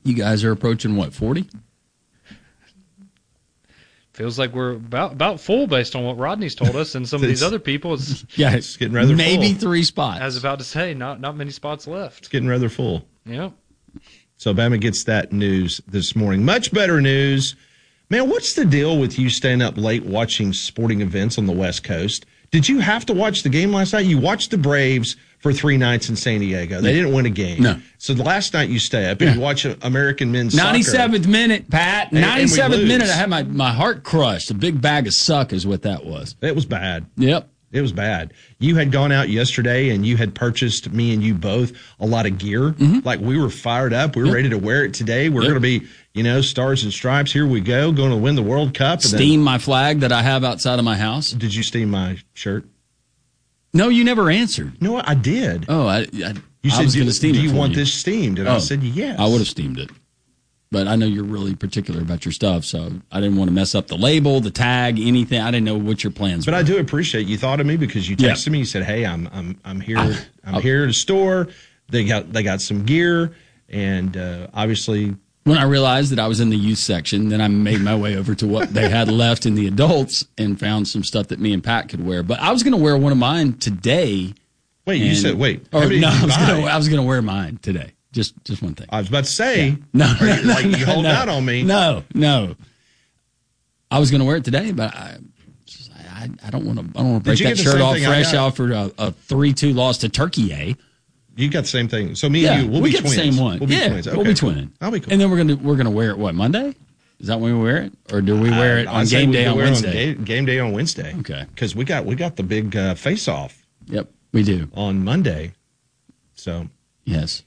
You guys are approaching, what, 40? Feels like we're about full based on what Rodney's told us, and some of these other people. It's getting rather maybe full. 3 spots. I was about to say, not many spots left. It's getting rather full. Yeah. So Bama gets that news this morning. Much better news. Man, what's the deal with you staying up late watching sporting events on the West Coast? Did you have to watch the game last night? You watched the Braves for 3 nights in San Diego. They didn't win a game. No. So the last night you stay up and you watch American men's soccer. 97th minute, Pat. And 97th minute, I had my heart crushed. A big bag of suck is what that was. It was bad. Yep. It was bad. You had gone out yesterday and you had purchased, me and you both, a lot of gear. Mm-hmm. Like we were fired up. We were ready to wear it today. We're going to be, stars and stripes. Here we go. Going to win the World Cup. Steam my flag that I have outside of my house. Did you steam my shirt? No, you never answered. No, I did. Oh, You I said, was going to steam it. Do you for want this steamed? And I said, yes. I would have steamed it. But I know you're really particular about your stuff, so I didn't want to mess up the label, the tag, anything. I didn't know what your plans were. But I do appreciate you thought of me because you texted me. You said, "Hey, I'm here. I'm here at a store. They got some gear, and obviously." When I realized that I was in the youth section, then I made my way over to what they had left in the adults and found some stuff that me and Pat could wear. But I was going to wear one of mine today. Wait, you said wait. Or no, I was going to wear mine today. Just one thing. I was about to say, no, you hold out on me. No. I was going to wear it today, but I don't want to break that shirt off fresh out for a 3-2 loss to Turkey. You got the same thing. So me and you, we'll be twins. The same one. We'll be twins. Okay, we'll be twinning. I'll be cool. And then we're gonna wear it. What, Monday? Is that when we wear it, or do we wear it on game day on Wednesday? Game day on Wednesday. Okay. Because we got the big face off. Yep, we do on Monday. So yes.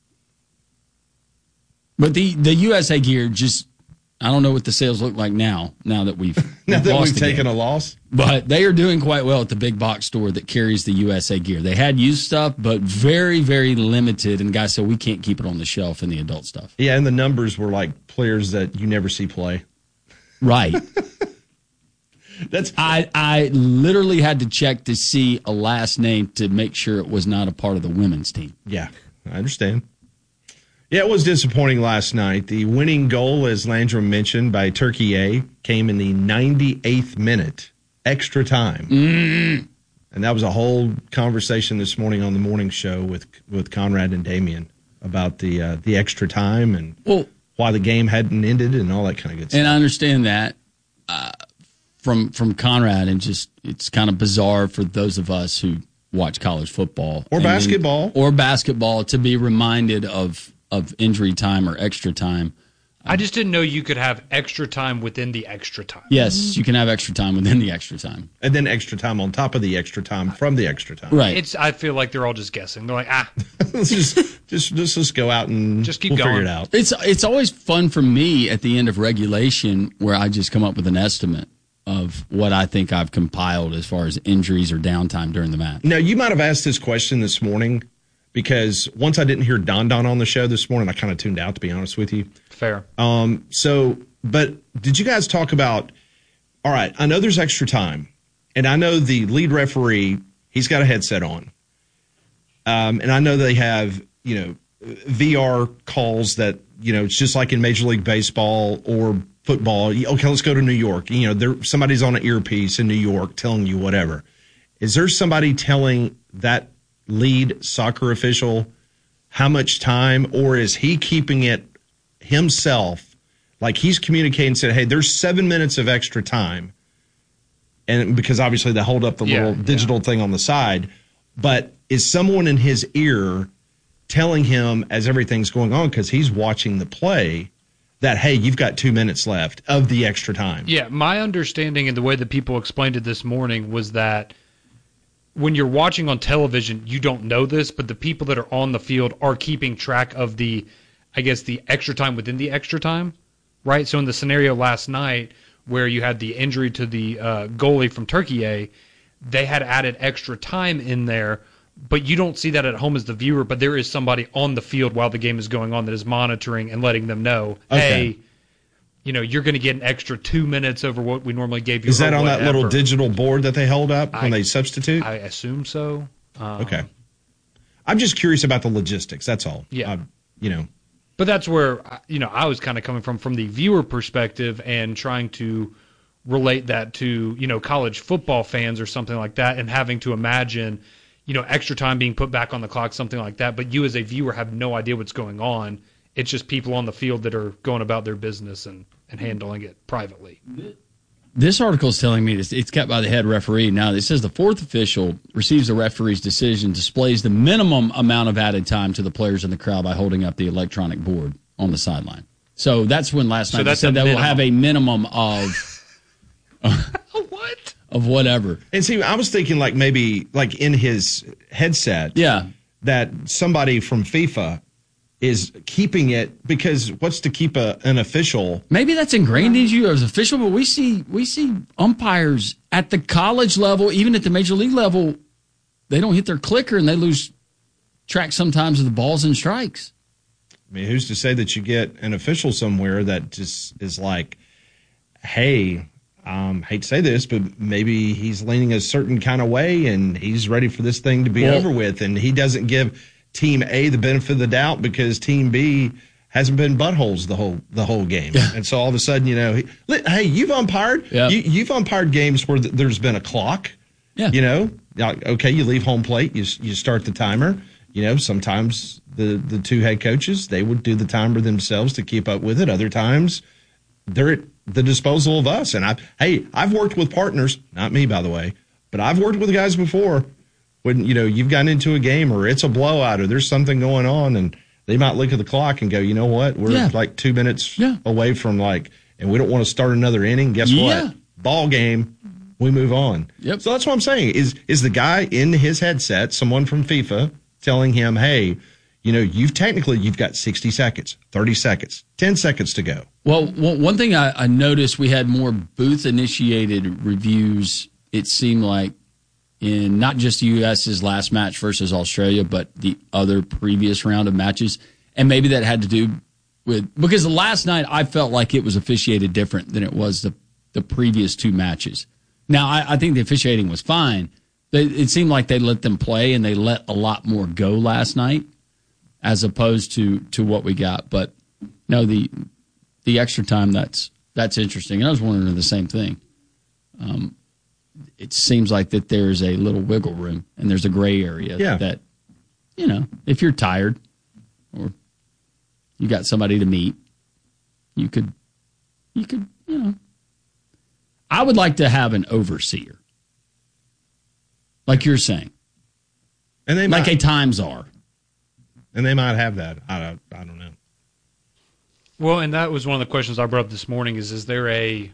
But the USA gear just, I don't know what the sales look like now that we've taken a loss. But they are doing quite well at the big box store that carries the USA gear. They had used stuff, but very, very limited. And guys said, we can't keep it on the shelf in the adult stuff. Yeah, and the numbers were like players that you never see play. Right. I literally had to check to see a last name to make sure it was not a part of the women's team. Yeah, I understand. Yeah, it was disappointing last night. The winning goal, as Landrum mentioned, by Turkey A, came in the 98th minute, extra time. Mm. And that was a whole conversation this morning on the morning show with Conrad and Damien about the extra time and why the game hadn't ended and all that kind of good stuff. And I understand that from Conrad, and just it's kind of bizarre for those of us who watch college football or basketball to be reminded of injury time or extra time. I just didn't know you could have extra time within the extra time. Yes, you can have extra time within the extra time. And then extra time on top of the extra time from the extra time. Right. I feel like they're all just guessing. They're like, let's just go out and just keep going. Figure it out. It's always fun for me at the end of regulation where I just come up with an estimate of what I think I've compiled as far as injuries or downtime during the match. Now, you might have asked this question this morning, because once I didn't hear Don on the show this morning, I kind of tuned out, to be honest with you. Fair. But did you guys talk about, all right, I know there's extra time, and I know the lead referee, he's got a headset on. And I know they have, VR calls that, it's just like in Major League Baseball or football. Okay, let's go to New York. Somebody's on an earpiece in New York telling you whatever. Is there somebody telling that lead soccer official how much time, or is he keeping it himself? Like he's communicating, said, hey, there's 7 minutes of extra time. And because obviously they hold up the little digital thing on the side, but is someone in his ear telling him as everything's going on, because he's watching the play, that, hey, you've got 2 minutes left of the extra time? Yeah, my understanding and the way that people explained it this morning was that when you're watching on television, you don't know this, but the people that are on the field are keeping track of the extra time within the extra time, right? So in the scenario last night where you had the injury to the goalie from Turkey A, they had added extra time in there, but you don't see that at home as the viewer, but there is somebody on the field while the game is going on that is monitoring and letting them know, hey, you're going to get an extra 2 minutes over what we normally gave you. Is that on that little digital board that they hold up when they substitute? I assume so. Okay. I'm just curious about the logistics. That's all. Yeah. But But that's where, I was kind of coming from the viewer perspective and trying to relate that to, college football fans or something like that, and having to imagine, extra time being put back on the clock, something like that. But you as a viewer have no idea what's going on. It's just people on the field that are going about their business and handling it privately. This article is telling me it's kept by the head referee. Now, it says the fourth official receives the referee's decision, displays the minimum amount of added time to the players in the crowd by holding up the electronic board on the sideline. So that's when last night they said that will have a minimum of what? Of whatever. And see, I was thinking maybe in his headset, that somebody from FIFA is keeping it, because what's to keep an official? Maybe that's ingrained in you as official, but we see umpires at the college level, even at the major league level, they don't hit their clicker and they lose track sometimes of the balls and strikes. I mean, who's to say that you get an official somewhere that just is like, hey, hate to say this, but maybe he's leaning a certain kind of way and he's ready for this thing to be over with, and he doesn't give Team A the benefit of the doubt because Team B hasn't been buttholes the whole game. And so all of a sudden, hey, you've umpired. Yep. You've umpired games where there's been a clock. Yeah. Okay, you leave home plate, you start the timer. Sometimes the two head coaches, they would do the timer themselves to keep up with it. Other times, they're at the disposal of us. And I've worked with partners, not me, by the way, but I've worked with guys before when, you've gotten into a game or it's a blowout or there's something going on, and they might look at the clock and go, you know what, we're like 2 minutes away from and we don't want to start another inning. Guess what? Ball game. We move on. Yep. So that's what I'm saying. Is the guy in his headset, someone from FIFA, telling him, hey, you've got 60 seconds, 30 seconds, 10 seconds to go. Well, one thing I noticed, we had more booth-initiated reviews, it seemed like, in not just the U.S.'s last match versus Australia, but the other previous round of matches. And maybe that had to do with, because last night I felt like it was officiated different than it was the previous two matches. Now, I think the officiating was fine. It seemed like they let them play and they let a lot more go last night as opposed to what we got. But no, the extra time, that's interesting. And I was wondering the same thing. It seems like that there's a little wiggle room and there's a gray area that, if you're tired or you got somebody to meet, you could, I would like to have an overseer, like you're saying, and they like a time czar, and they might have that. I don't know. Well, and that was one of the questions I brought up this morning. Is there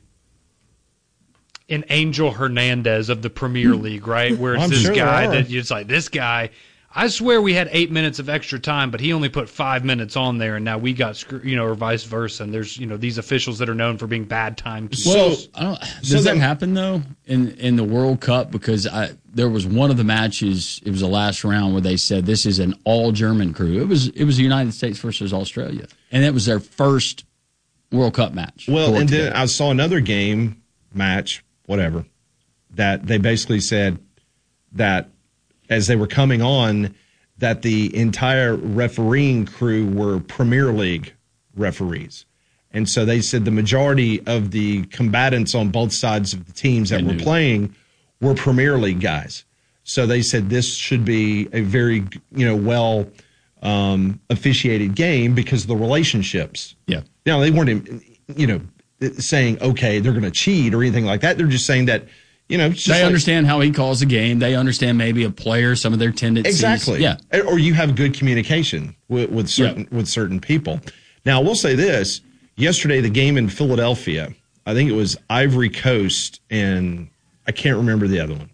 an Angel Hernandez of the Premier League, right? Where it's this guy that it's like, this guy, I swear we had 8 minutes of extra time, but he only put 5 minutes on there, and now we got screwed, or vice versa. And there's, these officials that are known for being bad timekeepers. Well, does that happen though in the World Cup? Because there was one of the matches, it was the last round where they said this is an all German crew. It was the United States versus Australia, and it was their first World Cup match. Well, and then I saw another match, whatever, that they basically said that as they were coming on, that the entire refereeing crew were Premier League referees. And so they said the majority of the combatants on both sides of the teams that were playing were Premier League guys. So they said this should be a very, well officiated game because of the relationships. Yeah. Now, they weren't, saying, okay, they're going to cheat or anything like that. They're just saying that, it's just they understand how he calls the game. They understand maybe a player, some of their tendencies. Exactly. Yeah. Or you have good communication with certain people. Now, we'll say this. Yesterday, the game in Philadelphia, I think it was Ivory Coast, and I can't remember the other one.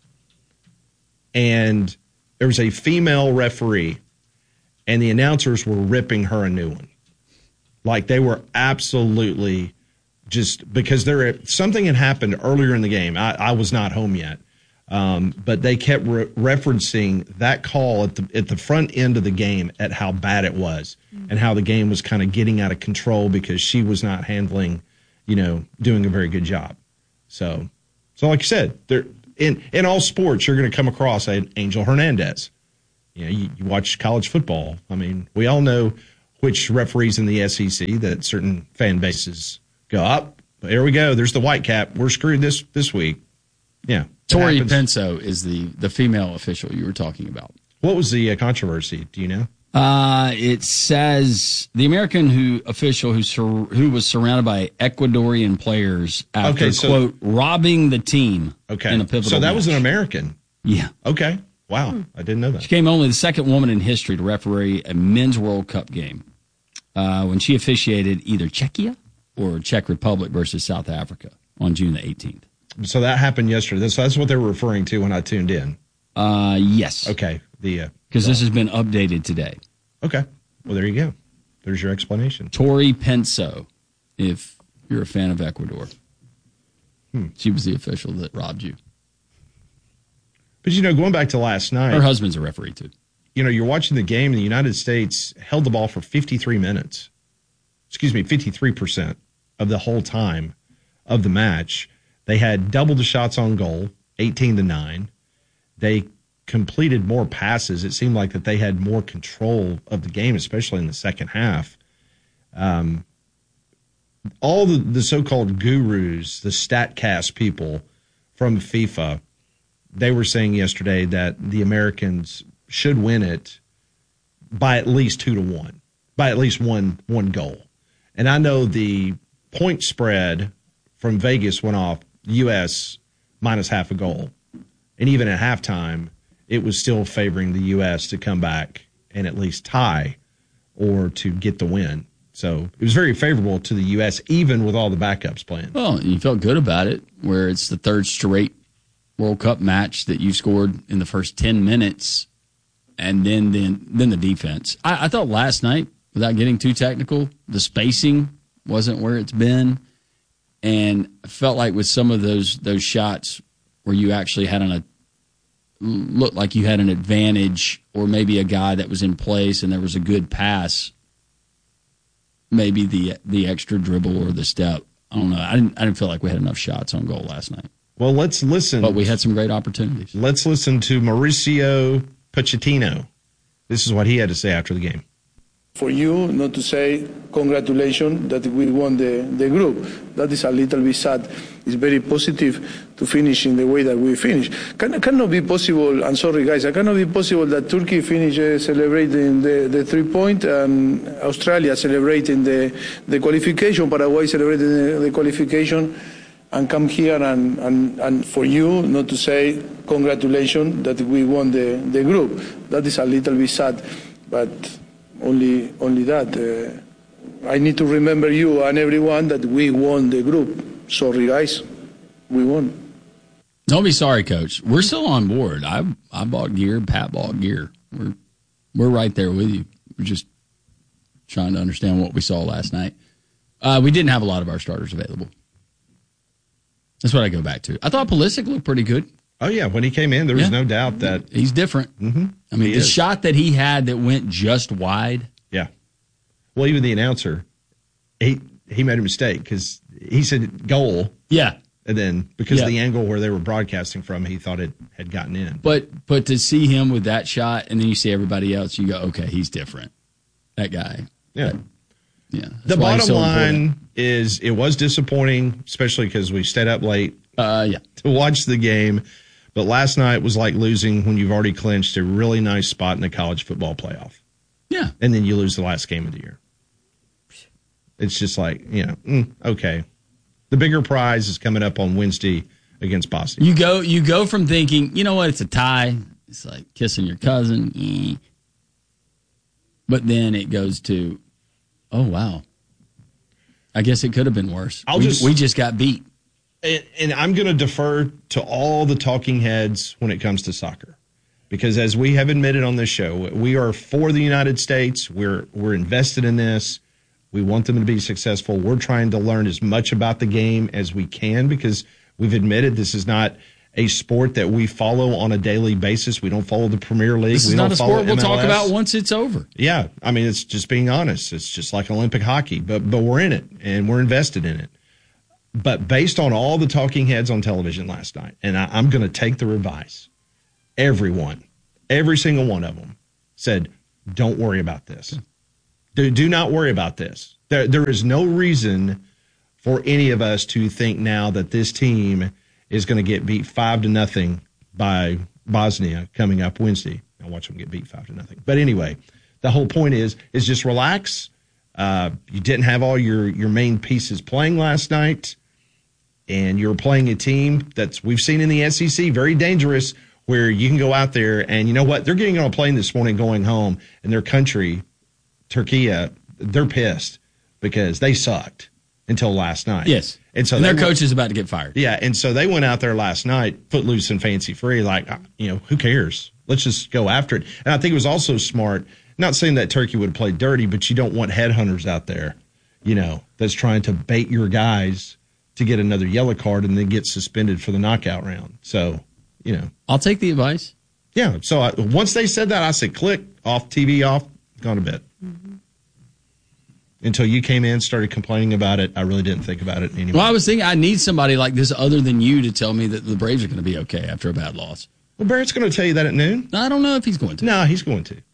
And there was a female referee, and the announcers were ripping her a new one. Like, they were absolutely just because something had happened earlier in the game. I was not home yet, but they kept referencing that call at the front end of the game at how bad it was and how the game was kind of getting out of control because she was not handling, doing a very good job. So like you said, in all sports, you're going to come across an Angel Hernandez. You watch college football. I mean, we all know which referees in the SEC that certain fan bases go up. Here we go. There's the white cap. We're screwed this week. Yeah. Tori Penso is the female official you were talking about. What was the controversy? Do you know? It says the American official who was surrounded by Ecuadorian players after, quote, robbing the team in a pivotal So that match. was an American. Yeah. Okay. Wow. I didn't know that. She became only the second woman in history to referee a men's World Cup game when she officiated either Czechia or Czech Republic versus South Africa on June the 18th. So that happened yesterday. So that's what they were referring to when I tuned in. Yes. Okay. Because this has been updated today. Okay. Well, there you go. There's your explanation. Tori Penso, if you're a fan of Ecuador. She was the official that robbed you. But, going back to last night. Her husband's a referee, too. You're watching the game, and the United States held the ball for 53 minutes. 53% of the whole time of the match. They had double the shots on goal, 18-9. They completed more passes. It seemed like that they had more control of the game, especially in the second half. All the so-called gurus, the StatCast people from FIFA, they were saying yesterday that the Americans should win it by at least 2-1, by at least one goal. And I know the point spread from Vegas went off U.S. minus half a goal. And even at halftime, it was still favoring the U.S. to come back and at least tie or to get the win. So it was very favorable to the U.S., even with all the backups playing. Well, you felt good about it, where it's the third straight World Cup match that you scored in the first 10 minutes, and then the defense. I thought last night, without getting too technical, the spacing wasn't where it's been, and I felt like with some of those shots where you actually looked like you had an advantage, or maybe a guy that was in place and there was a good pass, maybe the extra dribble or the step. I don't know. I didn't feel like we had enough shots on goal last night. Well, let's listen. But we had some great opportunities. Let's listen to Mauricio Pochettino. This is what he had to say after the game. For you not to say congratulations that we won the group. That is a little bit sad. It's very positive to finish in the way that we finished. Cannot be possible, I'm sorry guys, it cannot be possible that Turkey finish celebrating the 3-point and Australia celebrating the qualification, Paraguay celebrating the qualification, and come here and for you not to say congratulations that we won the group. That is a little bit sad, but only that. I need to remember you and everyone that we won the group. Sorry, guys, we won. Don't be sorry, Coach. We're still on board. I bought gear. Pat bought gear. We're right there with you. We're just trying to understand what we saw last night. We didn't have a lot of our starters available. That's what I go back to. I thought Pulisic looked pretty good. Oh, yeah. When he came in, there was no doubt that he's different. Mm-hmm. I mean, the shot that he had that went just wide. Yeah. Well, even the announcer, he made a mistake because he said goal. Yeah. And then because of the angle where they were broadcasting from, he thought it had gotten in. But to see him with that shot, and then you see everybody else, you go, okay, he's different. That guy. Yeah. Yeah. The bottom line is it was disappointing, especially because we stayed up late to watch the game. But last night was like losing when you've already clinched a really nice spot in the college football playoff. Yeah. And then you lose the last game of the year. It's just like, okay. The bigger prize is coming up on Wednesday against Boston. You go from thinking, you know what, it's a tie. It's like kissing your cousin. But then it goes to, oh, wow. I guess it could have been worse. We just got beat. And I'm going to defer to all the talking heads when it comes to soccer. Because as we have admitted on this show, we are for the United States. We're invested in this. We want them to be successful. We're trying to learn as much about the game as we can because we've admitted this is not a sport that we follow on a daily basis. We don't follow the Premier League. This is not a sport we'll talk about once it's over. Yeah. I mean, it's just being honest. It's just like Olympic hockey, but we're in it and we're invested in it. But based on all the talking heads on television last night, and I'm going to take the advice, every single one of them said, don't worry about this. Do not worry about this. There is no reason for any of us to think now that this team is going to get beat 5-0 by Bosnia coming up Wednesday. I'll watch them get beat 5-0. But anyway, the whole point is just relax. You didn't have all your main pieces playing last night, and you're playing a team that's we've seen in the SEC very dangerous, where you can go out there and you know what? They're getting on a plane this morning going home, and their country, Turkey, they're pissed because they sucked until last night. Yes. And so their coach is about to get fired. Yeah, and so they went out there last night, footloose and fancy free, like, who cares? Let's just go after it. And I think it was also smart, not saying that Turkey would play dirty, but you don't want headhunters out there, that's trying to bait your guys to get another yellow card and then get suspended for the knockout round. So, I'll take the advice. Yeah, so once they said that, I said, click, off, TV off, gone to bed. Mm-hmm. Until you came in, started complaining about it, I really didn't think about it anymore. Well, I was thinking I need somebody like this other than you to tell me that the Braves are going to be okay after a bad loss. Well, Barrett's going to tell you that at noon. I don't know if he's going to. No, he's going to.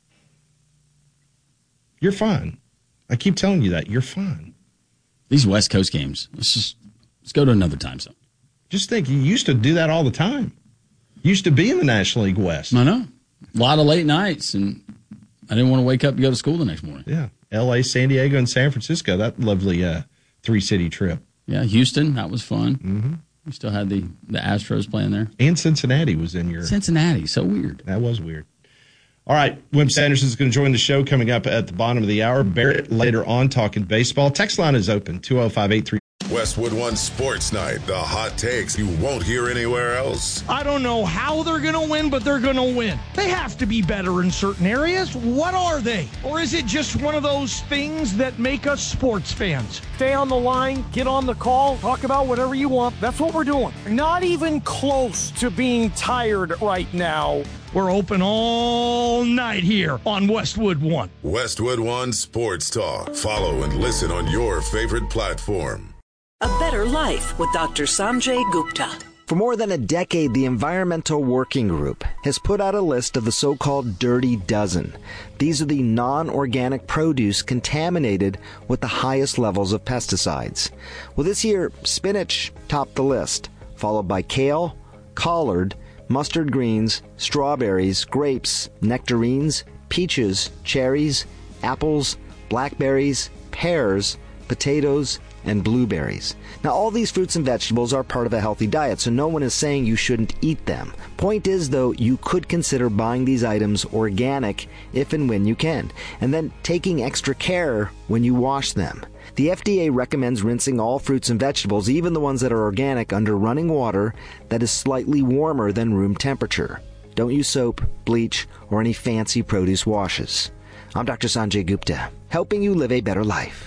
You're fine. I keep telling you that. You're fine. These West Coast games, let's go to another time zone. Just think, you used to do that all the time. You used to be in the National League West. I know. A lot of late nights, and I didn't want to wake up and go to school the next morning. Yeah. L.A., San Diego, and San Francisco, that lovely three-city trip. Yeah, Houston, that was fun. Mm-hmm. We still had the Astros playing there. And Cincinnati was in your... Cincinnati, so weird. That was weird. All right, Wimp Sanderson is going to join the show coming up at the bottom of the hour. Barrett later on talking baseball. Text line is open, 205-83. Westwood One Sports Night, the hot takes you won't hear anywhere else. I don't know how they're going to win, but they're going to win. They have to be better in certain areas. What are they? Or is it just one of those things that make us sports fans? Stay on the line, get on the call, talk about whatever you want. That's what we're doing. Not even close to being tired right now. We're open all night here on Westwood One. Westwood One Sports Talk. Follow and listen on your favorite platform. A Better Life with Dr. Sanjay Gupta. For more than a decade, the Environmental Working Group has put out a list of the so-called Dirty Dozen. These are the non-organic produce contaminated with the highest levels of pesticides. Well, this year, spinach topped the list, followed by kale, collard, mustard greens, strawberries, grapes, nectarines, peaches, cherries, apples, blackberries, pears, potatoes, and blueberries. Now, all these fruits and vegetables are part of a healthy diet, so no one is saying you shouldn't eat them. Point is, though, you could consider buying these items organic if and when you can, and then taking extra care when you wash them. The FDA recommends rinsing all fruits and vegetables, even the ones that are organic, under running water that is slightly warmer than room temperature. Don't use soap, bleach, or any fancy produce washes. I'm Dr. Sanjay Gupta, helping you live a better life.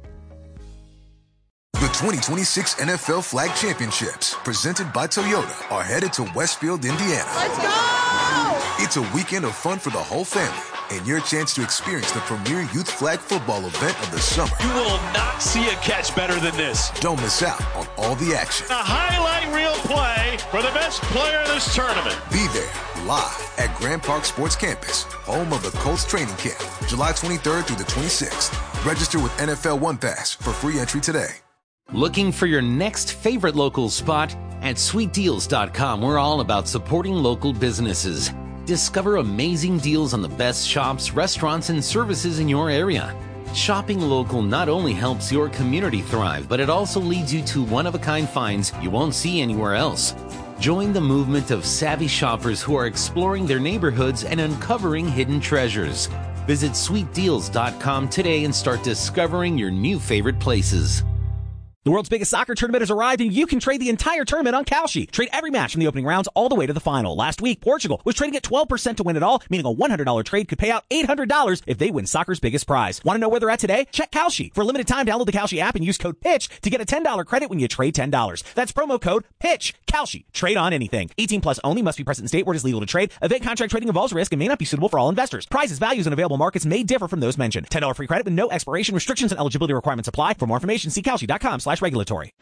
The 2026 NFL Flag Championships, presented by Toyota, are headed to Westfield, Indiana. Let's go! It's a weekend of fun for the whole family and your chance to experience the premier youth flag football event of the summer. You will not see a catch better than this. Don't miss out on all the action. A highlight reel play for the best player in this tournament. Be there live at Grand Park Sports Campus, home of the Colts training camp, July 23rd through the 26th. Register with NFL One Pass for free entry today. Looking for your next favorite local spot? At sweetdeals.com, we're all about supporting local businesses. Discover amazing deals on the best shops, restaurants, and services in your area. Shopping local not only helps your community thrive, but it also leads you to one-of-a-kind finds you won't see anywhere else. Join the movement of savvy shoppers who are exploring their neighborhoods and uncovering hidden treasures. Visit sweetdeals.com today and start discovering your new favorite places. The world's biggest soccer tournament has arrived, and you can trade the entire tournament on Kalshi. Trade every match from the opening rounds all the way to the final. Last week, Portugal was trading at 12% to win it all, meaning a $100 trade could pay out $800 if they win soccer's biggest prize. Want to know where they're at today? Check Kalshi. For a limited time, download the Kalshi app and use code PITCH to get a $10 credit when you trade $10. That's promo code PITCH. Kalshi. Trade on anything. 18 plus only. Must be present in state where it is legal to trade. Event contract trading involves risk and may not be suitable for all investors. Prices, values, and available markets may differ from those mentioned. $10 free credit with no expiration. Restrictions and eligibility requirements apply. For more information, see Kalshi.com/regulatory.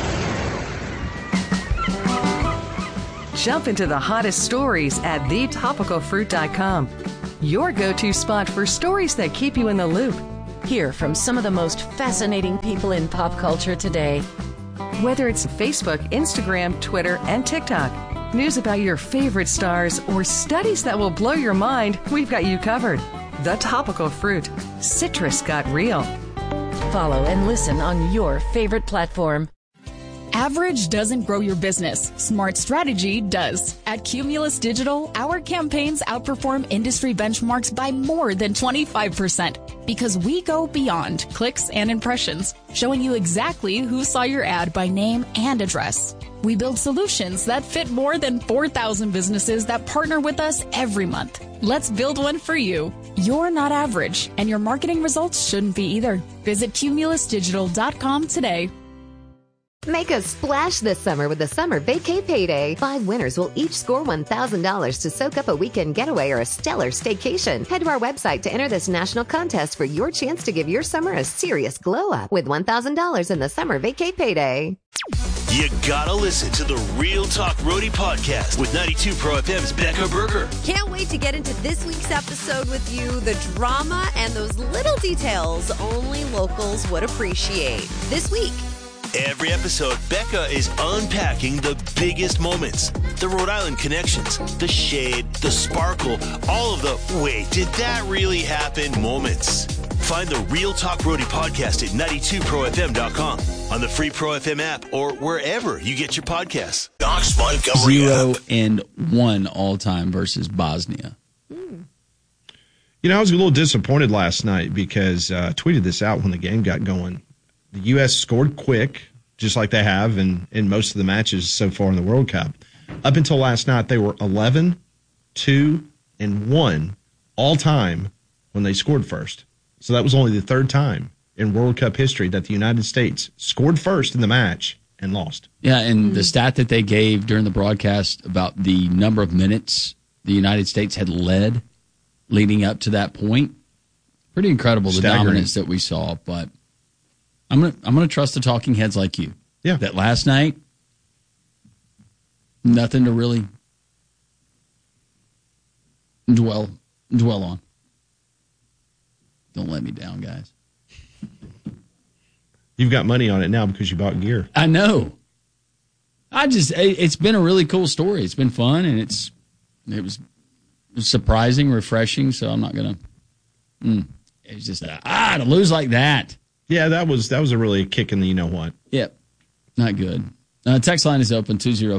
Jump into the hottest stories at thetopicalfruit.com. Your go-to spot for stories that keep you in the loop. Hear from some of the most fascinating people in pop culture today. Whether it's Facebook, Instagram, Twitter, and TikTok, news about your favorite stars, or studies that will blow your mind, we've got you covered. The Topical Fruit. Citrus got real. Follow and listen on your favorite platform. Average doesn't grow your business. Smart strategy does. At Cumulus Digital, our campaigns outperform industry benchmarks by more than 25% because we go beyond clicks and impressions, showing you exactly who saw your ad by name and address. We build solutions that fit more than 4,000 businesses that partner with us every month. Let's build one for you. You're not average, and your marketing results shouldn't be either. Visit cumulusdigital.com today. Make a splash this summer with the Summer Vacay Payday. 5 winners will each score $1,000 to soak up a weekend getaway or a stellar staycation. Head to our website to enter this national contest for your chance to give your summer a serious glow-up with $1,000 in the Summer Vacay Payday. You gotta listen to the Real Talk Roadie podcast with 92 Pro FM's Becca Berger. Can't wait to get into this week's episode with you. The drama and those little details only locals would appreciate. This week, every episode, Becca is unpacking the biggest moments, the Rhode Island connections, the shade, the sparkle, all of the wait, did that really happen moments. Find the Real Talk Roadie podcast at 92profm.com, on the free Pro FM app, or wherever you get your podcasts. Knox Montgomery 0-1 all-time versus Bosnia. You know, I was a little disappointed last night because I tweeted this out when the game got going. The U.S. scored quick, just like they have in most of the matches so far in the World Cup. Up until last night, they were 11, 2, and 1 all time when they scored first. So that was only the third time in World Cup history that the United States scored first in the match and lost. Yeah, and the stat that they gave during the broadcast about the number of minutes the United States had led leading up to that point, pretty incredible, the dominance that we saw. But I'm gonna trust the talking heads like you. Yeah. That last night, nothing to really dwell on. Don't let me down, guys. You've got money on it now because you bought gear. I know. It's been a really cool story. It's been fun, and it was surprising, refreshing. So I'm not gonna. It's just to lose like that. Yeah, that was a really kick in the you know what. Yep, not good. Text line is open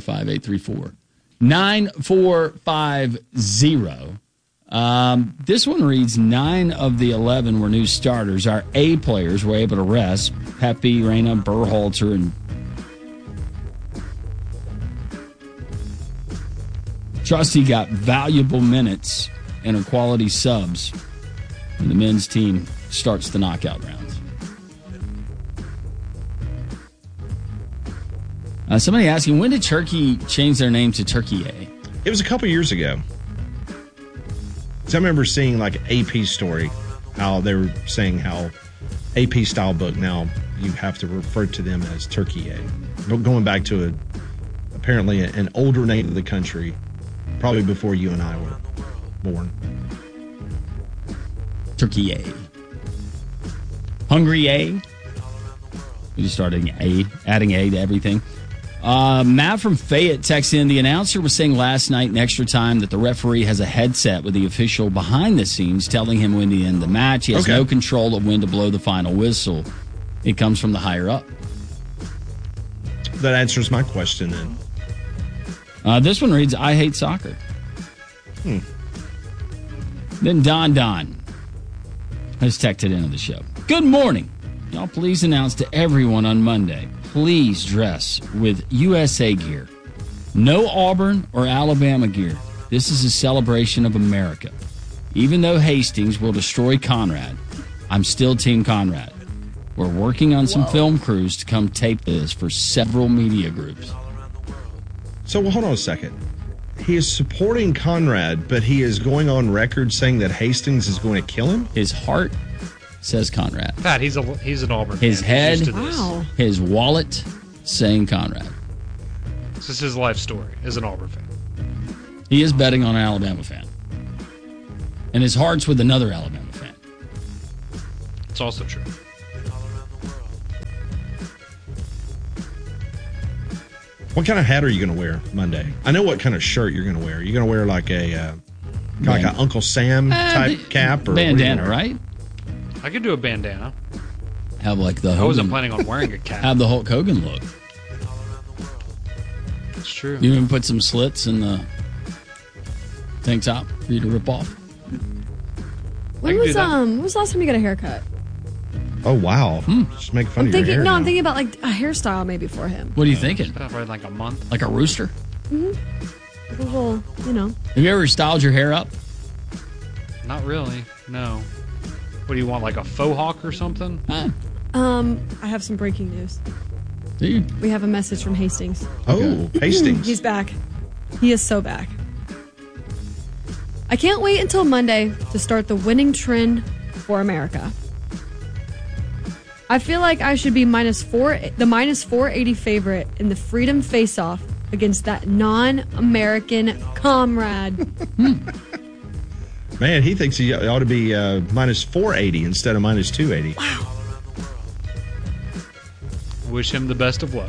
205-834-9450. This one reads, 9 of the 11 were new starters. Our A players were able to rest. Pepe, Reina, Berhalter, and Trusty got valuable minutes and are quality subs when the men's team starts the knockout rounds. Somebody asking, when did Turkey change their name to Turkey A? It was a couple years ago. So I remember seeing like an AP story, how they were saying how AP style book now you have to refer to them as Turkey A. But going back to apparently an older name of the country, probably before you and I were born. Turkey A. Hungry A. We just started adding A to everything. Matt from Fayette texts in, the announcer was saying last night in extra time that the referee has a headset with the official behind the scenes telling him when to end the match. He has no control of when to blow the final whistle. It comes from the higher up. That answers my question then. This one reads, I hate soccer. Then Don has texted into the show. Good morning. Y'all please announce to everyone on Monday, please dress with USA gear. No Auburn or Alabama gear. This is a celebration of America. Even though Hastings will destroy Conrad, I'm still Team Conrad. We're working on some film crews to come tape this for several media groups. So hold on a second. He is supporting Conrad, but he is going on record saying that Hastings is going to kill him? His heart says Conrad. Pat, he's an Auburn His fan. head, his wallet saying Conrad. This is his life story as an Auburn fan. He is betting on an Alabama fan. And his heart's with another Alabama fan. It's also true. What kind of hat are you going to wear Monday? I know what kind of shirt you're going to wear. You're going to wear like an Uncle Sam type cap or bandana, right? I could do a bandana. Have like the Hogan. I wasn't planning on wearing a cap. Have the Hulk Hogan look. It's true. You even put some slits in the tank top for you to rip off. When was the last time you got a haircut? Oh wow! Just make fun of your hair. No, I'm thinking about like a hairstyle maybe for him. What are you thinking? Probably like a month. Like a rooster? Mm-hmm. A little, Have you ever styled your hair up? Not really. No. What do you want? Like a faux hawk or something? I have some breaking news. Do you? We have a message from Hastings. Oh, Hastings. He's back. He is so back. I can't wait until Monday to start the winning trend for America. I feel like I should be the minus 480 favorite in the Freedom Face-Off against that non-American comrade. Man, he thinks he ought to be minus 480 instead of minus 280. Wow. Wish him the best of luck.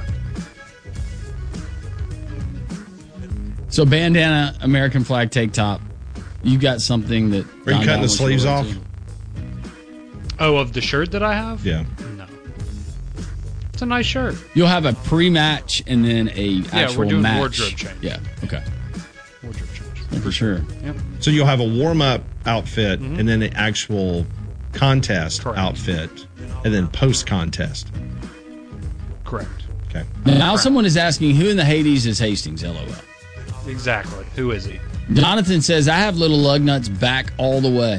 So bandana, American flag tank top. You got something that... Are you cutting the sleeves off? Oh, of the shirt that I have? Yeah. No. It's a nice shirt. You'll have a pre-match and then a actual we're doing match. wardrobe change. Yeah, okay. Wardrobe change. For sure. Yep. So you'll have a warm-up outfit and then the actual contest outfit and then post-contest. Correct. Okay. Now someone is asking, who in the Hades is Hastings, LOL? Exactly. Who is he? Jonathan says, I have little lug nuts back all the way.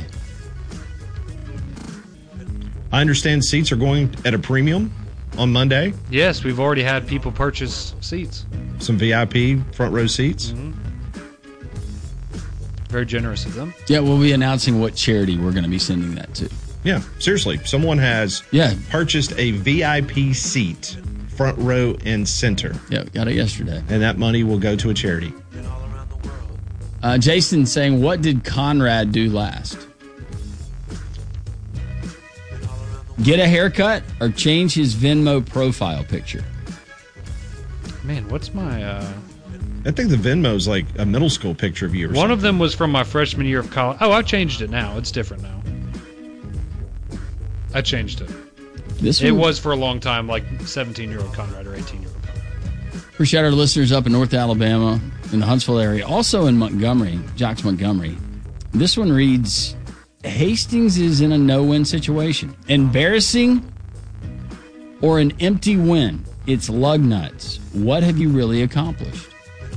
I understand seats are going at a premium on Monday. Yes, we've already had people purchase seats. Some VIP front row seats. Very generous of them. Yeah, we'll be announcing what charity we're going to be sending that to. Yeah, seriously. Someone has purchased a VIP seat, front row and center. Yeah, we got it yesterday. And that money will go to a charity. Jason saying, what did Conrad do last? Get a haircut or change his Venmo profile picture? Man, what's my... I think the Venmo's like a middle school picture of you or One of them was from my freshman year of college. Oh, I changed it now. It's different now. I changed it. It was for a long time like 17-year-old Conrad or 18-year-old Conrad. Appreciate our listeners up in North Alabama, in the Huntsville area, also in Montgomery, Jocks Montgomery. This one reads, Hastings is in a no-win situation. Embarrassing or an empty win? It's lug nuts. What have you really accomplished?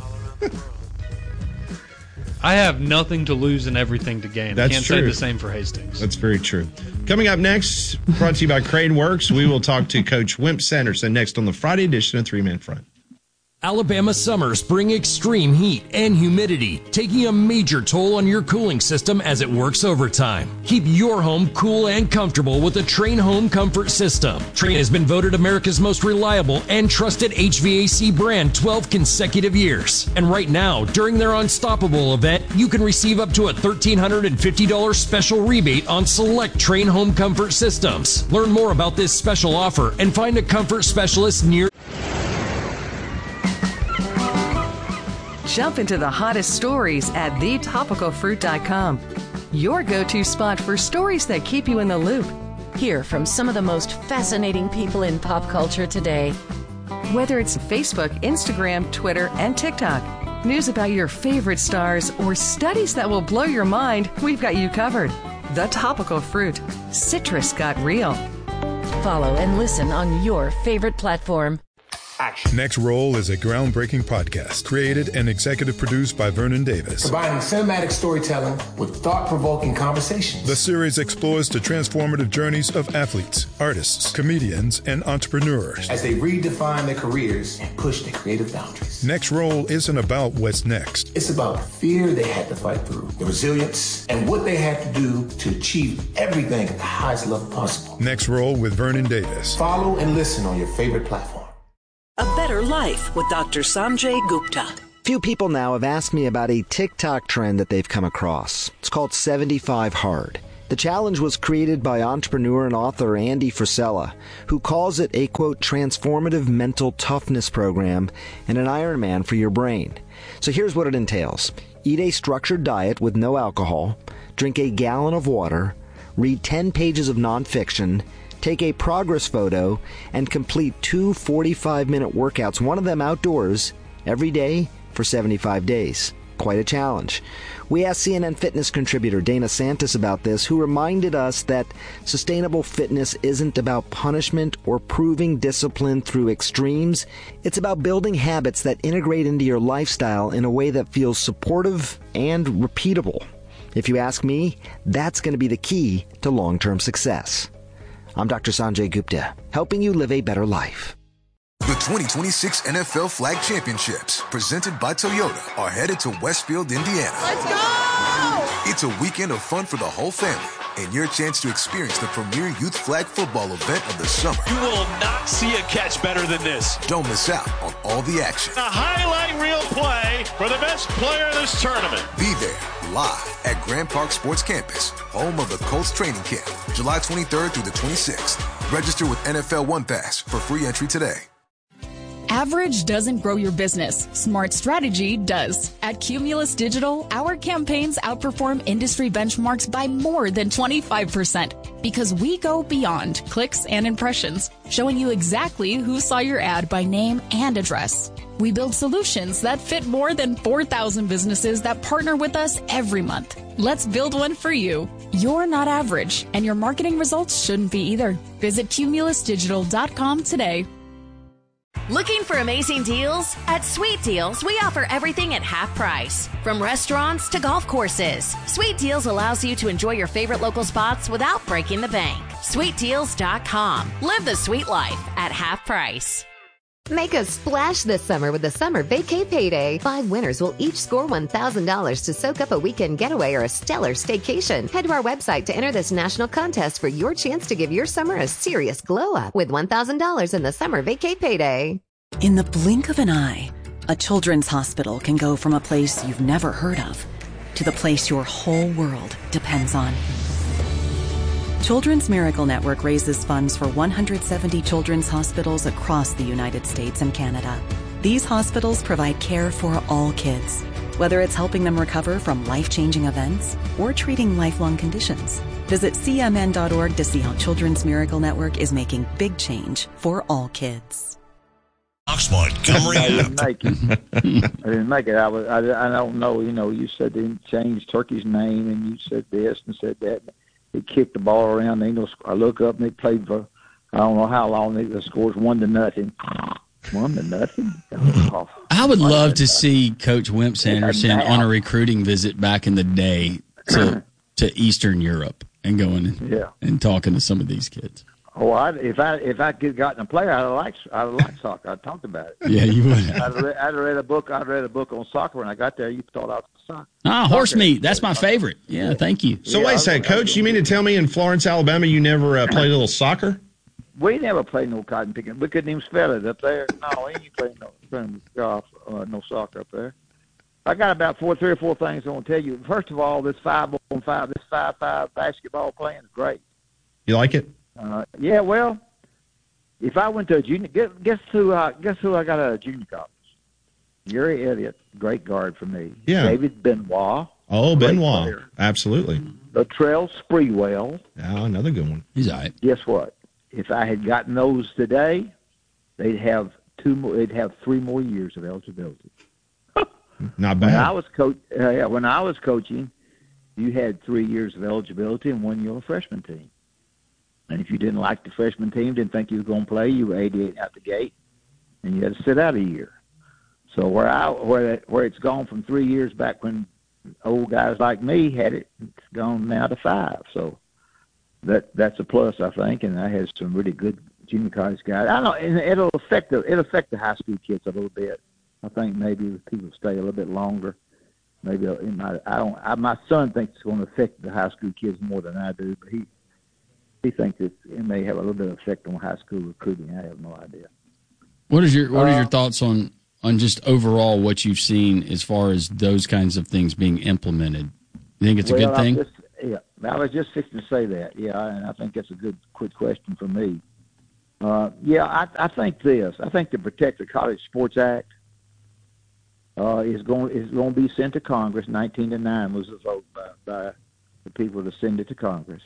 I have nothing to lose and everything to gain. That's I can't true. say the same for Hastings. That's very true. Coming up next, brought to you by Crane Works, we will talk to Coach Wimp Sanderson next on the Friday edition of 3-Man Front. Alabama summers bring extreme heat and humidity, taking a major toll on your cooling system as it works overtime. Keep your home cool and comfortable with the Trane Home Comfort System. Trane has been voted America's most reliable and trusted HVAC brand 12 consecutive years. And right now, during their Unstoppable event, you can receive up to a $1,350 special rebate on select Trane Home Comfort systems. Learn more about this special offer and find a comfort specialist near. Jump into the hottest stories at thetopicalfruit.com. Your go-to spot for stories that keep you in the loop. Hear from some of the most fascinating people in pop culture today. Whether it's Facebook, Instagram, Twitter, and TikTok, news about your favorite stars, or studies that will blow your mind, we've got you covered. The Topical Fruit. Citrus got real. Follow and listen on your favorite platform. Next Roll is a groundbreaking podcast created and executive produced by Vernon Davis. Combining cinematic storytelling with thought-provoking conversations. The series explores the transformative journeys of athletes, artists, comedians, and entrepreneurs as they redefine their careers and push their creative boundaries. Next Roll isn't about what's next. It's about the fear they had to fight through, the resilience, and what they had to do to achieve everything at the highest level possible. Next Roll with Vernon Davis. Follow and listen on your favorite platform. A Better Life with Dr. Sanjay Gupta. Few people now have asked me about a TikTok trend that they've come across. It's called 75 Hard. The challenge was created by entrepreneur and author Andy Frisella, who calls it a, quote, transformative mental toughness program and an Ironman for your brain. So here's what it entails. Eat a structured diet with no alcohol, drink a gallon of water, read 10 pages of nonfiction, take a progress photo, and complete 2 45-minute workouts, one of them outdoors, every day for 75 days. Quite a challenge. We asked CNN Fitness contributor Dana Santos about this, who reminded us that sustainable fitness isn't about punishment or proving discipline through extremes. It's about building habits that integrate into your lifestyle in a way that feels supportive and repeatable. If you ask me, that's going to be the key to long-term success. I'm Dr. Sanjay Gupta, helping you live a better life. The 2026 NFL Flag Championships, presented by Toyota, are headed to Westfield, Indiana. Let's go! It's a weekend of fun for the whole family and your chance to experience the premier youth flag football event of the summer. You will not see a catch better than this. Don't miss out on all the action. A highlight reel play for the best player in this tournament. Be there live at Grand Park Sports Campus, home of the Colts training camp, July 23rd through the 26th. Register with NFL One Pass for free entry today. Average doesn't grow your business. Smart strategy does. At Cumulus Digital, our campaigns outperform industry benchmarks by more than 25% because we go beyond clicks and impressions, showing you exactly who saw your ad by name and address. We build solutions that fit more than 4,000 businesses that partner with us every month. Let's build one for you. You're not average, and your marketing results shouldn't be either. Visit cumulusdigital.com today. Looking for amazing deals? At Sweet Deals, we offer everything at half price. From restaurants to golf courses, Sweet Deals allows you to enjoy your favorite local spots without breaking the bank. SweetDeals.com. Live the sweet life at half price. Make a splash this summer with the Summer Vacay Payday. 5 winners will each score $1,000 to soak up a weekend getaway or a stellar staycation. Head to our website to enter this national contest for your chance to give your summer a serious glow up with $1,000 in the Summer Vacay Payday. In the blink of an eye, a children's hospital can go from a place you've never heard of to the place your whole world depends on. Children's Miracle Network raises funds for 170 children's hospitals across the United States and Canada. These hospitals provide care for all kids, whether it's helping them recover from life-changing events or treating lifelong conditions. Visit cmn.org to see how Children's Miracle Network is making big change for all kids. Montgomery. I didn't make it. I don't know. You know, you said they didn't change Turkey's name, and you said this and said that. They kicked the ball around. They I look up and they played for I don't know how long. The score's 1-0. 1-0. I would love to see Coach Wimp Sanderson on a recruiting visit back in the day to Eastern Europe and going and talking to some of these kids. Oh, if I could gotten a player, I'd like soccer. I'd talked about it. Yeah, you would. I'd read a book. I'd read a book on soccer when I got there. You thought I was soccer. Horse meat. That's my favorite. Yeah, thank you. So wait a second, Coach. You mean to tell me in Florence, Alabama, you never played a little soccer? We never played no cotton picking. We couldn't even spell it up there. No, we ain't playing golf, no soccer up there. I got about 3 or 4 things I want to tell you. First of all, this 5-on-5, this 5-5 basketball playing is great. You like it? Yeah, well, if I went to a junior, guess who I got at a junior college? Gary Elliott, great guard for me. Yeah. David Benoit. Oh, Benoit. Player. Absolutely. Latrell Sprewell. Oh, another good one. He's all right. Guess what? If I had gotten those today, they'd have 3 more years of eligibility. Not bad. When I was coaching, you had 3 years of eligibility and 1 year on freshman team. And if you didn't like the freshman team, didn't think you were going to play, you were 88 out the gate, and you had to sit out a year. So where it's gone from 3 years back when old guys like me had it, it's gone now to 5. So that's a plus, I think. And I had some really good junior college guys. I don't know, and it'll affect the high school kids a little bit. I think maybe if people stay a little bit longer. Maybe my son thinks it's going to affect the high school kids more than I do, but he thinks it may have a little bit of effect on high school recruiting. I have no idea. What are your thoughts on just overall what you've seen as far as those kinds of things being implemented? You think it's a good thing? I was just fixing to say that. Yeah, and I think that's a quick question for me. I think this. I think to protect the College Sports Act is going to be sent to Congress. 19-9 was the vote by the people to send it to Congress.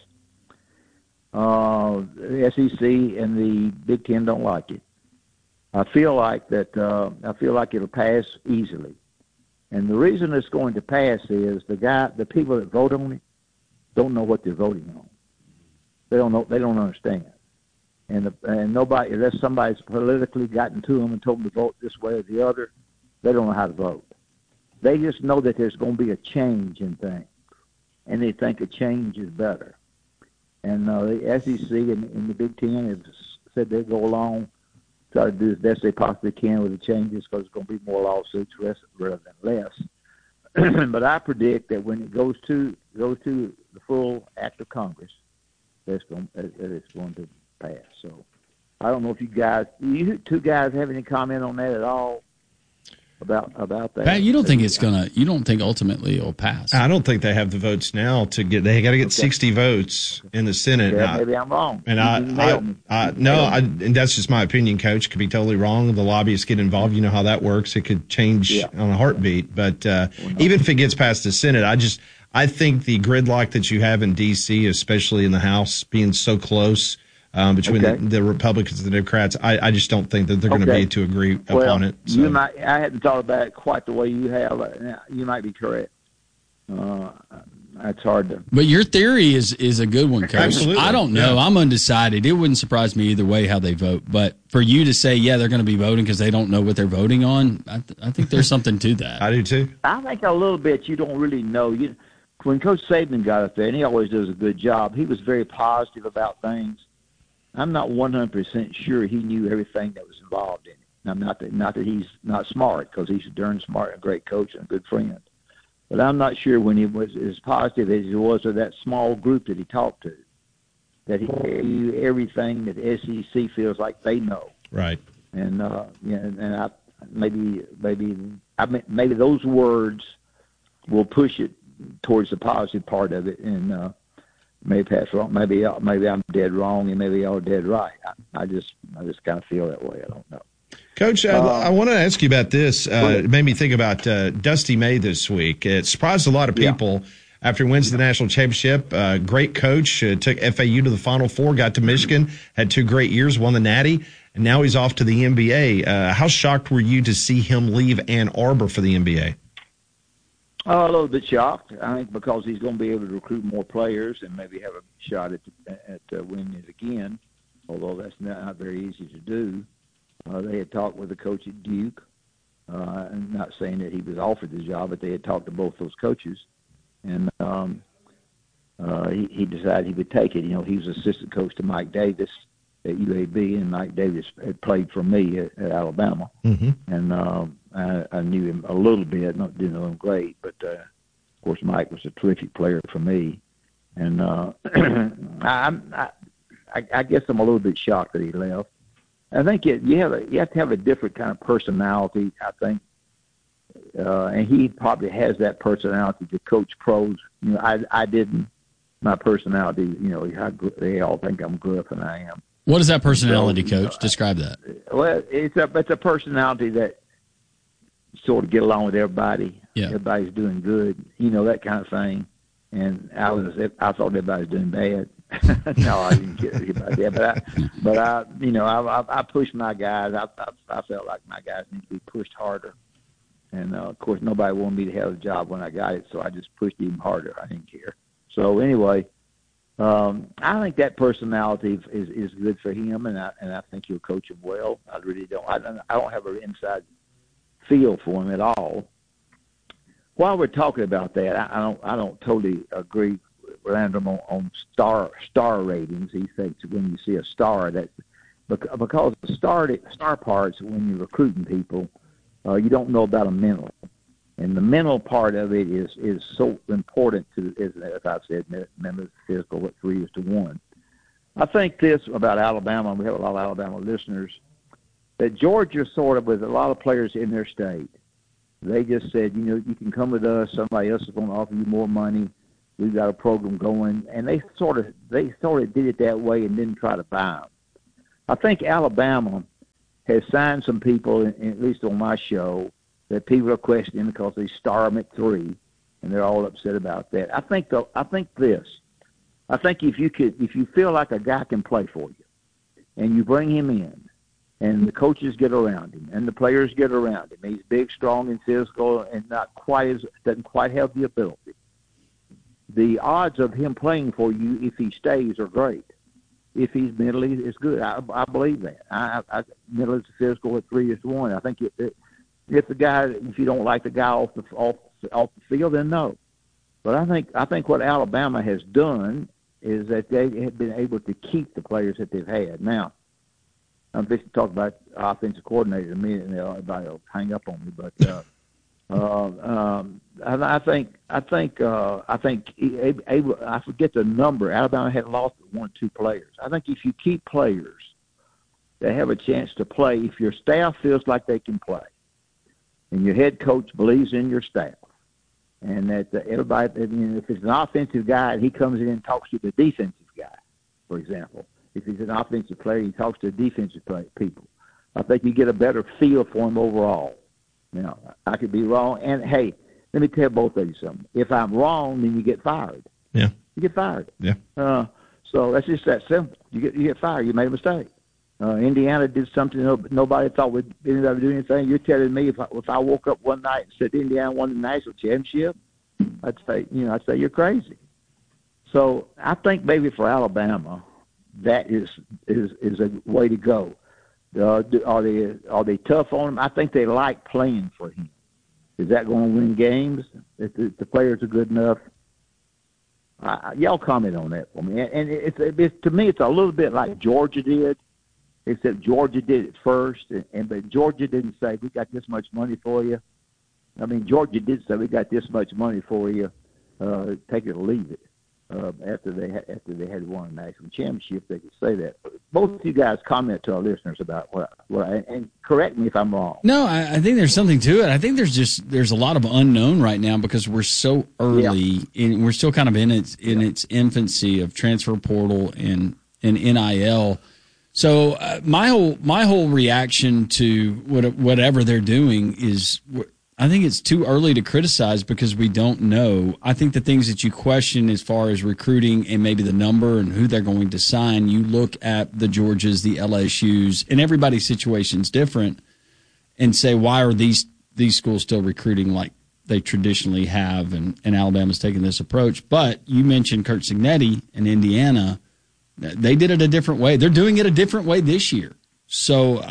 The SEC and the Big Ten don't like it. I feel like it'll pass easily, and the reason it's going to pass is the people that vote on it don't know what they're voting on. They don't know. They don't understand. And nobody, unless somebody's politically gotten to them and told them to vote this way or the other, they don't know how to vote. They just know that there's going to be a change in things, and they think a change is better. And the SEC and the Big Ten have said they'll go along, try to do as best they possibly can with the changes, because it's going to be more lawsuits rather than less. But I predict that when it goes to the full act of Congress, it's going to pass. So I don't know if you two guys have any comment on that at all about that. Pat, you don't think ultimately it'll pass? I don't think they have the votes now to get. They got to get 60 votes in the Senate. Okay, maybe I'm wrong. And and that's just my opinion, Coach. Could be totally wrong. The lobbyists get involved. You know how that works. It could change on a heartbeat. But even if it gets past the Senate, I think the gridlock that you have in D.C., especially in the House, being so close between the Republicans and the Democrats, I just don't think that they're going to be to agree upon it. So. I hadn't thought about it quite the way you have. You might be correct. That's hard to. But your theory is a good one, Coach. Absolutely. I don't know. Yeah. I'm undecided. It wouldn't surprise me either way how they vote. But for you to say, they're going to be voting because they don't know what they're voting on, I think there's something to that. I do too. I think a little bit. You don't really know. When Coach Saban got up there, and he always does a good job, he was very positive about things. I'm not 100% sure he knew everything that was involved in it. Now, not that he's not smart, because he's a darn smart and a great coach and a good friend. But I'm not sure when he was as positive as he was with that small group that he talked to, that he knew everything that the SEC feels like they know. Right. And maybe those words will push it towards the positive part of it, and maybe that's wrong. Maybe I'm dead wrong, and maybe y'all dead right. I just kind of feel that way. I don't know. Coach, I want to ask you about this. It made me think about Dusty May this week. It surprised a lot of people after he wins the national championship. Great coach, took FAU to the Final Four, got to Michigan, had 2 great years, won the Natty, and now he's off to the NBA. How shocked were you to see him leave Ann Arbor for the NBA? A little bit shocked, I think, because he's going to be able to recruit more players and maybe have a shot at winning it again, although that's not very easy to do. They had talked with the coach at Duke. I'm not saying that he was offered the job, but they had talked to both those coaches, and he decided he would take it. He was assistant coach to Mike Davis at UAB, and Mike Davis had played for me at Alabama. Mm-hmm. And I knew him a little bit, didn't know him great, but of course Mike was a terrific player for me. And I guess I'm a little bit shocked that he left. I think you have to have a different kind of personality, I think, and he probably has that personality to coach pros. I didn't. My personality, they all think I'm gruff, and I am. What is that personality, Coach? Describe that. Well, it's a personality that sort of get along with everybody. Yeah. Everybody's doing good, that kind of thing. And I thought everybody was doing bad. No, I didn't care about that. But I pushed my guys. I felt like my guys need to be pushed harder. And of course, nobody wanted me to have a job when I got it, so I just pushed even harder. I didn't care. So anyway, I think that personality is good for him, and I think he'll coach him well. I really don't. I don't have an inside feel for him at all. While we're talking about that, I don't totally agree with Andrew on star ratings. He thinks when you see a star, that because the star parts when you're recruiting people, you don't know about a mental, and the mental part of it is so important to, as I said, mental, physical at 3:1. I think this about Alabama. We have a lot of Alabama listeners. That Georgia sort of, with a lot of players in their state, they just said, you can come with us. Somebody else is going to offer you more money. We've got a program going, and they sort of did it that way and didn't try to buy them. I think Alabama has signed some people, at least on my show, that people are questioning because they star them at 3, and they're all upset about that. I think if you feel like a guy can play for you, and you bring him in, and the coaches get around him, and the players get around him, he's big, strong, and physical, and doesn't quite have the ability. The odds of him playing for you, if he stays, are great. If he's mentally, it's good. I believe that. I mentally to physical at 3-1. I think if the guy, if you don't like the guy off the field, then no. But I think what Alabama has done is that they have been able to keep the players that they've had. Now, I'm just to talk about offensive coordinator in a minute, and everybody will hang up on me. But I forget the number. Alabama had lost 1 or 2 players. I think if you keep players that have a chance to play, if your staff feels like they can play, and your head coach believes in your staff, and that everybody, if it's an offensive guy and he comes in and talks to the defensive guy, for example, if he's an offensive player, he talks to defensive people. I think you get a better feel for him overall. Now, I could be wrong. And, hey, let me tell both of you something. If I'm wrong, then you get fired. Yeah. You get fired. Yeah. So that's just that simple. You get fired. You made a mistake. Indiana did something nobody thought would anybody do anything. You're telling me if I woke up one night and said Indiana won the national championship, I'd say you're crazy. So I think maybe for Alabama, that is a way to go. Are they tough on him? I think they like playing for him. Is that going to win games? If the players are good enough? Y'all comment on that for me. And it's to me, it's a little bit like Georgia did, except Georgia did it first, but Georgia didn't say, we got this much money for you. I mean, Georgia did say, we got this much money for you. Take it or leave it. After they had won a national championship, they could say that. Both of you guys comment to our listeners about and correct me if I'm wrong. No, I think there's something to it. I think there's a lot of unknown right now because we're so early, and we're still kind of in its infancy of transfer portal and NIL. So my whole reaction to whatever they're doing is, I think it's too early to criticize because we don't know. I think the things that you question as far as recruiting and maybe the number and who they're going to sign, you look at the Georgias, the LSUs, and everybody's situation's different, and say, why are these schools still recruiting like they traditionally have, and Alabama's taking this approach. But you mentioned Curt Cignetti in Indiana. They did it a different way. They're doing it a different way this year. So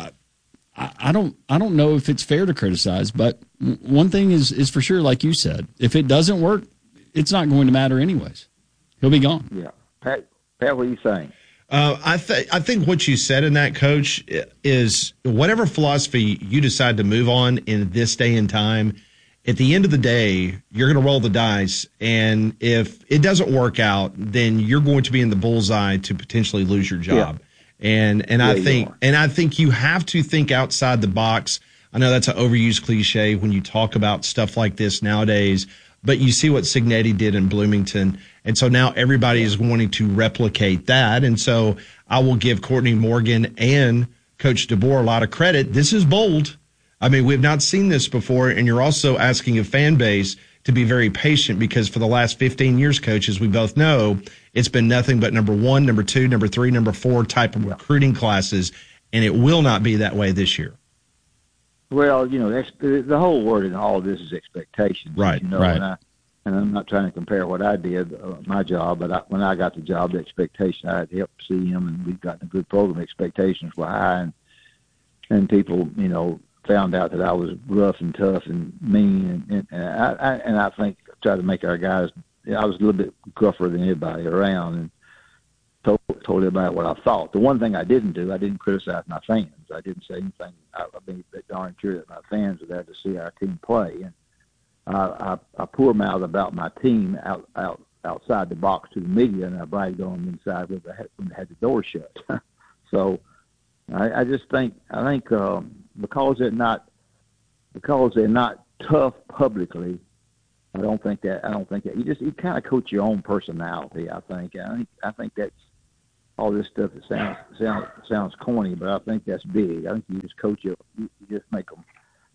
I don't know if it's fair to criticize, but one thing is for sure, like you said, if it doesn't work, it's not going to matter anyways. He'll be gone. Yeah. Pat, what are you saying? I think what you said in that, Coach, is whatever philosophy you decide to move on in this day and time, at the end of the day, you're going to roll the dice, and if it doesn't work out, then you're going to be in the bullseye to potentially lose your job. Yeah. And I think you have to think outside the box. I know that's an overused cliche when you talk about stuff like this nowadays, but you see what Cignetti did in Bloomington, and so now everybody is wanting to replicate that. And so I will give Courtney Morgan and Coach DeBoer a lot of credit. This is bold. I mean, we've not seen this before, and you're also asking a fan base to be very patient because for the last 15 years, Coach, as we both know, it's been nothing but number 1, number 2, number 3, number 4 type of recruiting classes, and it will not be that way this year. Well, you know, the whole word in all of this is expectations. Right, you know, right. And I'm not trying to compare what I did, my job, but when I got the job, the expectation, I had helped see him, and we've gotten a good program. Expectations were high, and people, you know, found out that I was rough and tough and mean, and I think I tried to make our guys. I was a little bit gruffer than anybody around, and told everybody what I thought. The one thing I didn't do, I didn't criticize my fans. I didn't say anything. I mean, darn sure that my fans were there to see our team play, and I poor mouthed about my team outside the box to the media, and I bragged on them inside when they had the door shut. So I just think because they're not tough publicly, I don't think that you kind of coach your own personality. I think that's all this stuff that sounds corny, but I think that's big. I think you just coach you just make them,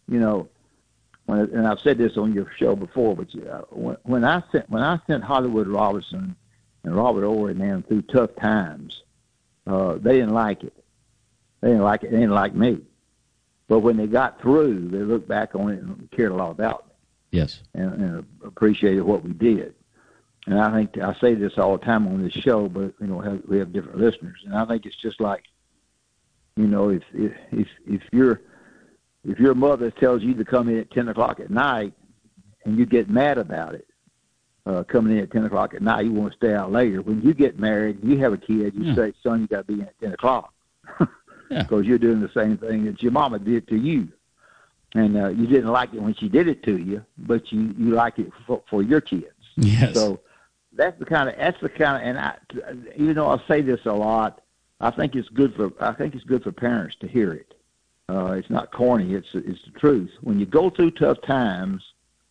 and I've said this on your show before, but when I sent Hollywood Robertson and Robert Ory and them through tough times, they didn't like it. They didn't like it. They didn't like me. But when they got through, they looked back on it and cared a lot about me. Yes. And appreciated what we did. And I think I say this all the time on this show, but we have different listeners, and I think it's just like, if your mother tells you to come in at 10 o'clock at night, and you get mad about it, coming in at 10 o'clock at night, you want to stay out later. When you get married, you have a kid, you say, son, you got to be in at 10 o'clock, because you're doing the same thing that your mama did to you. And you didn't like it when she did it to you, but you like it for your kids. Yes. So that's the kind of, and even though I say this a lot, I think it's good for parents to hear it. It's not corny. It's the truth. When you go through tough times,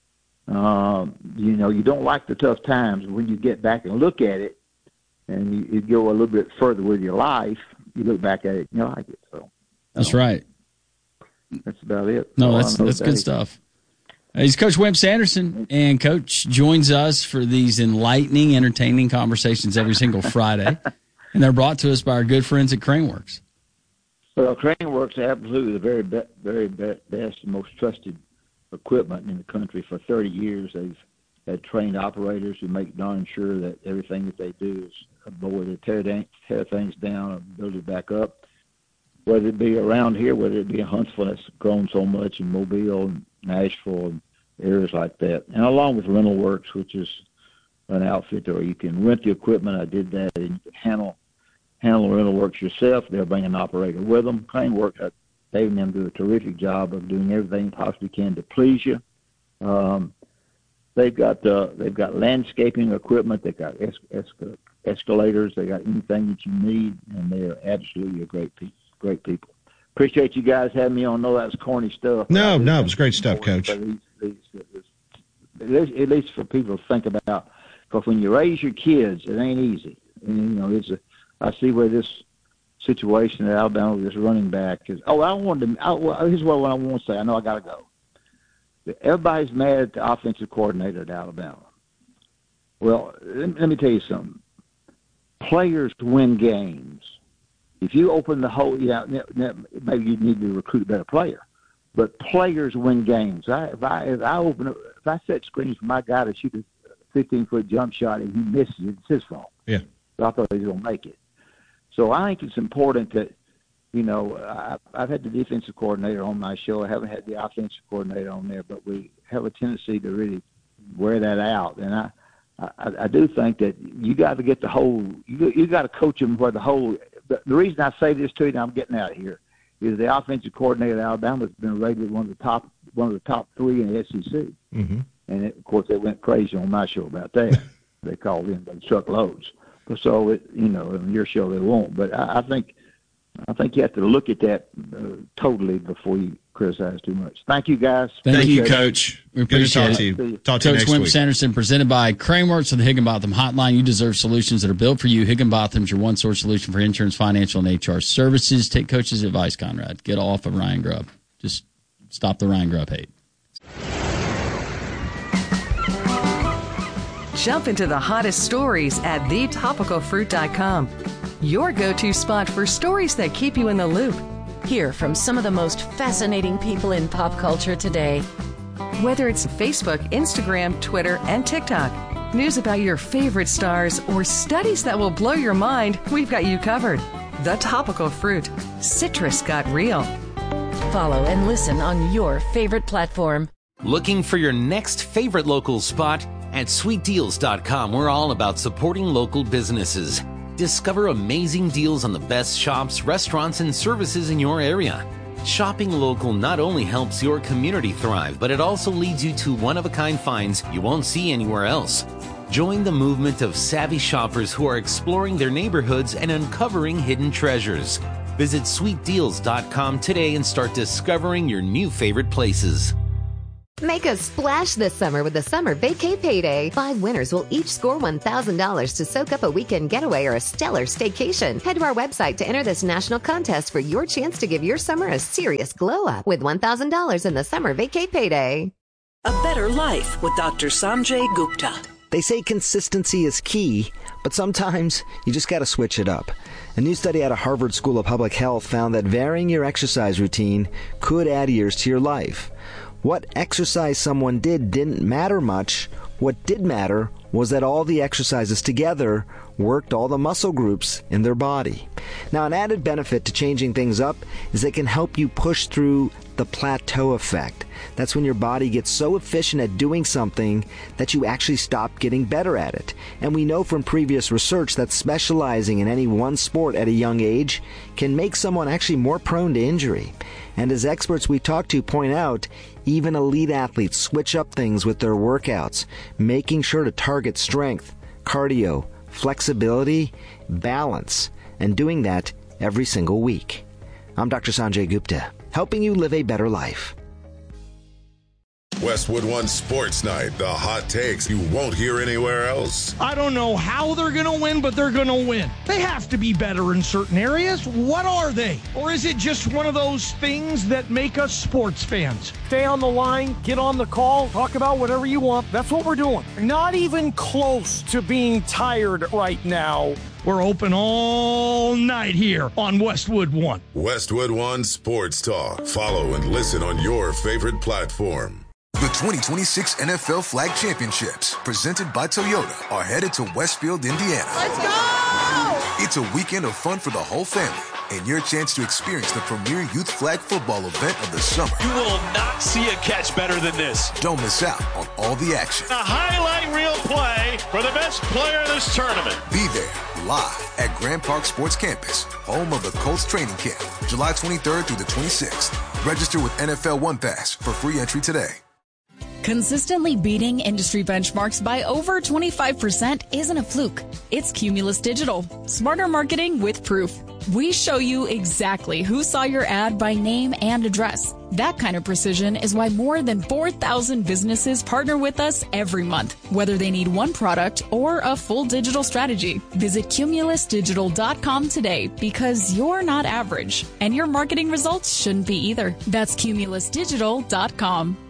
you don't like the tough times. When you get back and look at it, and you go a little bit further with your life, you look back at it and you like it. So that's right. That's about it. No, that's good stuff. He's Coach Wimp Sanderson, and Coach joins us for these enlightening, entertaining conversations every single Friday, and they're brought to us by our good friends at Craneworks. Well, Craneworks is absolutely the very best and most trusted equipment in the country. For 30 years, they've had trained operators who make darn sure that everything that they do is avoid to tear things down and build it back up. Whether it be around here, whether it be in Huntsville, that's grown so much, in Mobile and Nashville and areas like that. And along with Rental Works, which is an outfit where you can rent the equipment. I did that, and you can handle Rental Works yourself. They'll bring an operator with them. Craneworks, Dave and them do a terrific job of doing everything possibly can to please you. They've got landscaping equipment. They've got escalators. They got anything that you need, and they are absolutely great people. Appreciate you guys having me on. I know that was corny stuff. No, it was great stuff, Coach. At least for people to think about, because when you raise your kids, it ain't easy. And, I see where this situation at Alabama with this running back is. Here's what I want to say. I know I got to go. Everybody's mad at the offensive coordinator at Alabama. Well, let me tell you something. Players win games. If you open the whole, maybe you need to recruit a better player, but players win games. If I set screens for my guy to shoot a 15-foot jump shot and he misses it, it's his fault. Yeah. So I thought he was going to make it. So I think it's important that, I've had the defensive coordinator on my show. I haven't had the offensive coordinator on there, but we have a tendency to really wear that out. And I do think that you got to get the whole. You got to coach them where the whole. The reason I say this to you, and I'm getting out of here, is the offensive coordinator at Alabama has been rated one of the top three in the SEC. Mm-hmm. And of course, they went crazy on my show about that. They called in by truckloads. So on your show they won't. But I think you have to look at that totally before you criticize too much. Thank you, guys. Thank you, Coach. We appreciate it. Talk to you next Coach Wimp week. Sanderson, presented by Craneworks of the Higginbotham Hotline. You deserve solutions that are built for you. Higginbotham's your one-source solution for insurance, financial, and HR services. Take Coach's advice, Conrad. Get off of Ryan Grubb. Just stop the Ryan Grubb hate. Jump into the hottest stories at thetopicalfruit.com. Your go-to spot for stories that keep you in the loop. Hear from some of the most fascinating people in pop culture today. Whether it's Facebook, Instagram, Twitter, and TikTok, news about your favorite stars, or studies that will blow your mind, we've got you covered. The Topical Fruit. Citrus got real. Follow and listen on your favorite platform. Looking for your next favorite local spot? At SweetDeals.com, we're all about supporting local businesses. Discover amazing deals on the best shops, restaurants, and services in your area. Shopping local not only helps your community thrive, but it also leads you to one-of-a-kind finds you won't see anywhere else. Join the movement of savvy shoppers who are exploring their neighborhoods and uncovering hidden treasures. Visit SweetDeals.com today and start discovering your new favorite places. Make a splash this summer with the Summer Vacay Payday. 5 winners will each score $1,000 to soak up a weekend getaway or a stellar staycation. Head to our website to enter this national contest for your chance to give your summer a serious glow up with $1,000 in the Summer Vacay Payday. A better life with Dr. Sanjay Gupta. They say consistency is key, but sometimes you just got to switch it up. A new study out of Harvard School of Public Health found that varying your exercise routine could add years to your life. What exercise someone did didn't matter much. What did matter was that all the exercises together worked all the muscle groups in their body. Now, an added benefit to changing things up is it can help you push through the plateau effect. That's when your body gets so efficient at doing something that you actually stop getting better at it. And we know from previous research that specializing in any one sport at a young age can make someone actually more prone to injury. And as experts we talk to point out, even elite athletes switch up things with their workouts, making sure to target strength, cardio, flexibility, balance, and doing that every single week. I'm Dr. Sanjay Gupta, helping you live a better life. Westwood One Sports Night, the hot takes you won't hear anywhere else. I don't know how they're going to win, but they're going to win. They have to be better in certain areas. What are they? Or is it just one of those things that make us sports fans? Stay on the line, get on the call, talk about whatever you want. That's what we're doing. Not even close to being tired right now. We're open all night here on Westwood One. Westwood One Sports Talk. Follow and listen on your favorite platform. The 2026 NFL Flag Championships, presented by Toyota, are headed to Westfield, Indiana. Let's go! It's a weekend of fun for the whole family and your chance to experience the premier youth flag football event of the summer. You will not see a catch better than this. Don't miss out on all the action. A highlight reel play for the best player in this tournament. Be there live at Grand Park Sports Campus, home of the Colts training camp, July 23rd through the 26th. Register with NFL One Pass for free entry today. Consistently beating industry benchmarks by over 25% isn't a fluke. It's Cumulus Digital. Smarter marketing with proof. We show you exactly who saw your ad by name and address. That kind of precision is why more than 4,000 businesses partner with us every month, whether they need one product or a full digital strategy. Visit cumulusdigital.com today because you're not average, and your marketing results shouldn't be either. That's cumulusdigital.com.